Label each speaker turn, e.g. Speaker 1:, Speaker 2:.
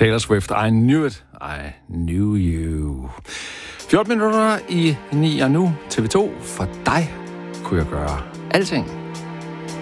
Speaker 1: Taylor Swift, I knew it, I knew you. 14 minutter i 9, og nu TV2. For dig kunne jeg gøre alting.